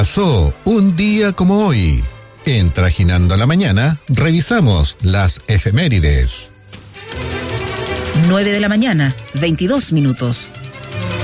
Pasó un día como hoy. En Trajinando la Mañana, revisamos las efemérides. 9 de la mañana, 22 minutos.